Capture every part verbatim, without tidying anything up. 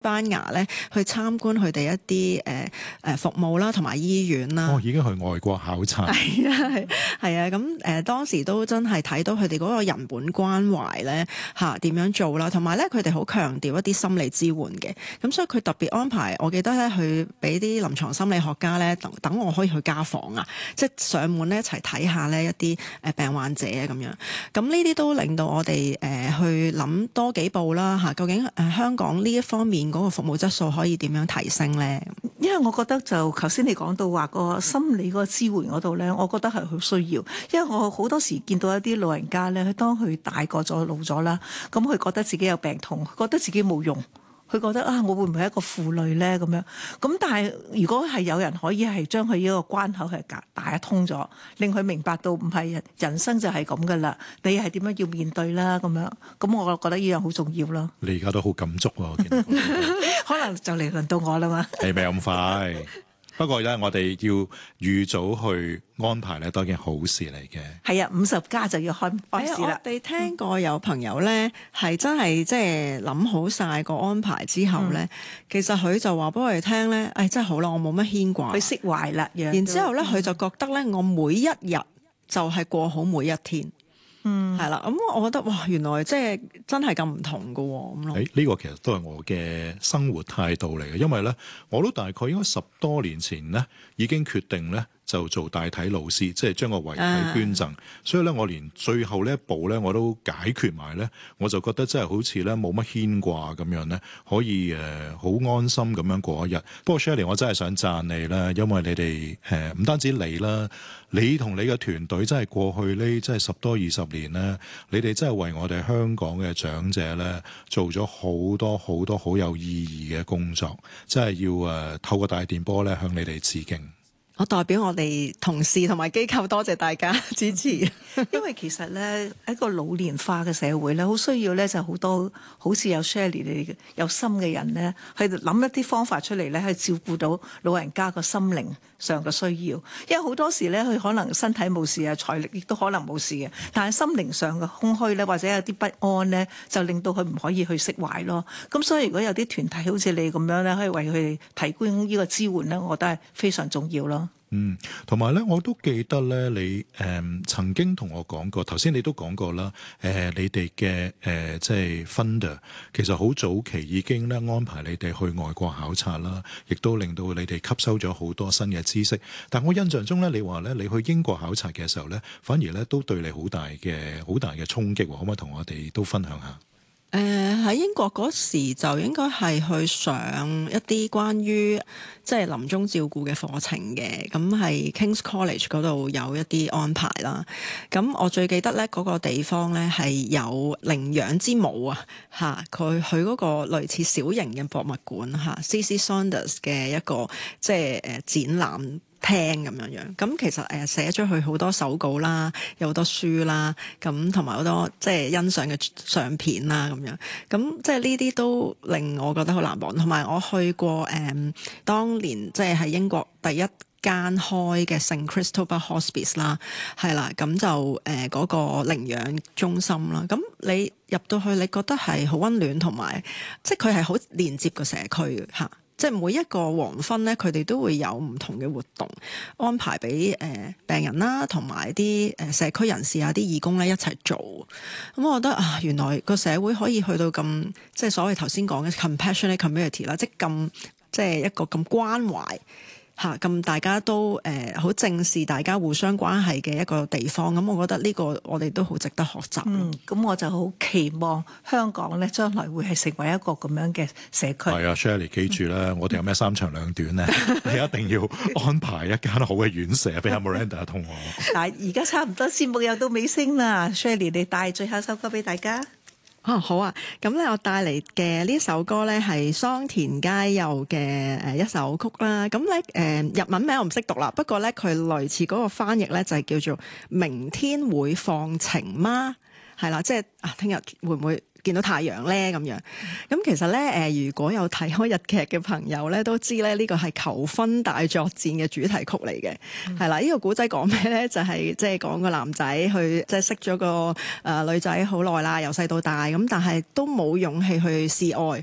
班牙咧去參觀佢哋一啲誒誒服務啦，同埋醫院啦。 哦，已經去外國考察。 係啊，係係啊，咁誒、呃、當時都真係睇到佢哋嗰個人本關懷咧嚇點樣做啦，同埋咧佢哋好強調一啲心理支援嘅。咁所以佢特別安排，我記得咧去俾啲臨床心理學家咧等等我可以去家訪啊，即係上門咧一齊睇下咧一啲誒病患者啊咁樣。咁呢啲都令到我哋誒、呃、去諗多幾步啦嚇，究竟誒、呃、香港呢一方面嗰個服務質素可以點樣提升咧？ 因為我覺得就頭先你講到話個心理嗰個支援嗰度咧，我覺得係好需要。因為我好多時見到一啲老人家咧，佢當佢大個咗老咗啦，咁佢覺得自己有病痛，覺得自己冇用。佢覺得啊，我會唔會係一個負累咧？咁樣咁，但係如果係有人可以係將佢呢個關口係打通咗，令佢明白到唔係人生就係咁噶啦，你係點樣要面對啦？咁樣咁，我覺得呢樣好重要咯。 你而家都好感觸喎，我見到可能就嚟輪到我啦嘛。 係咪咁快？不過咧，我哋要預早去安排咧，都係件好事嚟嘅。 係啊，五十加就要開開始啦。 我哋聽過有朋友咧，係真係即係諗好晒個安排之後咧，嗯、其實佢就話俾我哋聽咧，誒、哎、真係好啦，我冇乜牽掛， 佢釋懷啦。 然之後咧，佢、嗯、就覺得咧，我每一日就係過好每一天。嗯，係啦，咁我覺得哇，原來即係真係咁唔同㗎喎，咁咯。 誒，呢個其實都係我嘅生活態度嚟嘅，因為咧，我都大概應該十多年前咧已經決定咧就做大體老師，即係將個遺體捐贈。啊、所以咧，我連最後呢一步咧我都解決埋咧，我就覺得真係好似咧冇乜牽掛咁樣咧，可以誒好、呃、安心咁樣過一日。不過 Shirley，我真係想讚你啦，因為你哋誒唔單止你啦。你同你嘅團隊真係過去呢，真係十多二十年咧，你哋真係為我哋香港嘅長者咧做咗好多好多好有意義嘅工作，真係要誒、呃、透過大電波咧向你哋致敬。 我代表我哋同事同埋機構多謝大家支持。 因為其實咧一個老年化嘅社會咧，好需要咧就好多好似有 Shirley 你有心嘅人咧，去諗一啲方法出嚟咧，去照顧到老人家個心靈上嘅需要。因為好多時咧，佢可能身體冇事啊，財力亦都可能冇事嘅，但係心靈上嘅空虛咧，或者有啲不安咧，就令到佢唔可以去釋懷咯。咁所以如果有啲團體好似你咁樣咧，可以為佢哋提供呢個支援咧，我覺得係非常重要咯。 嗯，同埋咧，我都記得咧，你誒、呃、曾經同我講過，頭先你都講過啦，誒、呃、你哋嘅誒即係 funder，其實好早期已經咧安排你哋去外國考察啦，亦都令到你哋吸收咗好多新嘅知識。但我印象中咧，你話咧你去英國考察嘅時候咧，反而咧都對你好大嘅好大嘅衝擊，可唔可以同我哋都分享下？ 誒喺、呃、英國嗰時就應該係去上一啲關於即係臨終照顧嘅課程嘅，咁係 King's College 嗰度有一啲安排啦。咁我最記得咧嗰個地方咧係有領養之母啊，嚇佢去嗰個類似小型嘅博物館嚇 C C Saunders 嘅一個即係誒展覽廳咁樣樣，咁其實誒寫咗佢好多手稿啦，有好多書啦，咁同埋好多即係欣賞嘅相片啦咁樣，咁即係呢啲都令我覺得好難忘。同埋我去過誒、嗯，當年即係喺英國第一間開嘅聖 Christopher Hospice 啦，係啦，咁就誒嗰、呃嗰個領養中心啦，咁你入到去，你覺得係好溫暖，同埋即係佢係好連接個社區嘅嚇。即係每一個黃昏咧，佢哋都會有唔同嘅活動安排俾誒、呃、病人啦，同埋啲誒社區人士啊、啲義工咧一齊做。咁、嗯、我覺得啊，原來個社會可以去到咁，即係所謂頭先講嘅 compassionate community 啦，即係咁，即係一個咁關懷。嚇咁大家都誒好、呃、正視大家互相關係嘅一個地方，咁我覺得呢個我哋都好值得學習。 嗯，咁我就好期望香港咧將來會係成為一個咁樣嘅社區。 係啊，Shirley 記住啦，嗯、我哋有咩三長兩短咧，你一定要安排一間好嘅院舍俾阿 Miranda 同我。 嗱，而家差唔多節目又到尾聲啦，Shirley 你帶最後一首歌俾大家。 哦，好啊！咁咧，我帶嚟嘅呢首歌咧係桑田佳祐嘅誒一首曲啦。咁咧誒日文名我唔識讀啦，不過咧佢類似嗰個翻譯咧就係叫做明天會放晴嗎？係啦，即係啊，聽日會唔會見到太陽咧咁樣？咁其實咧誒、呃，如果有睇開日劇嘅朋友咧，都知咧呢個係求婚大作戰嘅主題曲嚟嘅，係啦、嗯。呢、這個古仔講咩咧？就係即係講個男仔去即係識咗個誒、呃、女仔好耐啦，由細到大咁，但係都冇勇氣去示愛。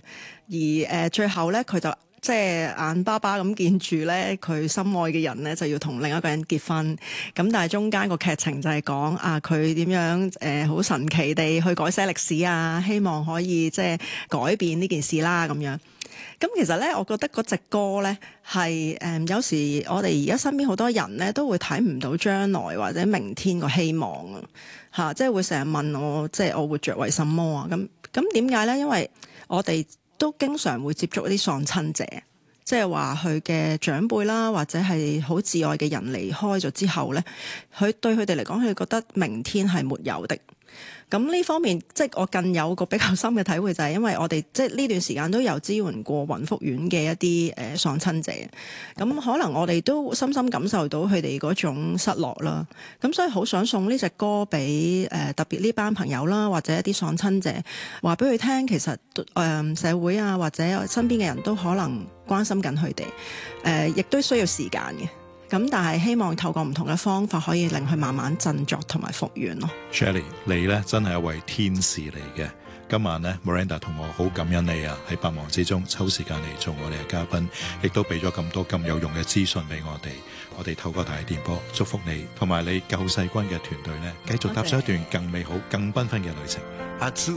而誒、呃、最後咧佢就即係眼巴巴咁見住咧佢心愛嘅人咧就要同另一個人結婚，咁但係中間個劇情就係講啊佢點樣誒好、呃、神奇地去改寫歷史啊，希望可以即係改變呢件事啦咁樣。咁其實咧，我覺得嗰隻歌咧係誒有時我哋而家身邊好多人咧都會睇唔到將來或者明天個希望啊嚇，即係會成日問我即係我活着為什麼啊？咁咁點解咧？因為我哋都經常會接觸一啲喪親者，即係話佢嘅長輩啦，或者係好摯愛嘅人離開咗之後咧，佢對佢哋嚟講，佢覺得明天係沒有的。咁呢方面，即係我更有個比較深嘅體會，就係因為我哋即係呢段時間都有支援過雲福苑嘅一啲誒喪親者，咁可能我哋都深深感受到佢哋嗰種失落啦。咁所以好想送呢隻歌俾誒特別呢班朋友啦，或者一啲喪親者，話俾佢聽，其實誒、呃、社會啊或者身邊嘅人都可能關心緊佢哋，誒、呃、亦都需要時間嘅。咁但係希望透過唔同嘅方法，可以令佢慢慢振作同埋復原咯。 Shelley，你咧真係一位天使嚟嘅。今晚咧 Miranda 同我好感恩你啊，喺百忙之中抽時間嚟做我哋嘅嘉賓，亦都俾咗咁多咁有用嘅資訊俾我哋。我哋透過大電波祝福你同埋你救世軍嘅團隊咧，繼續踏上一段更美好、更繽紛嘅旅程。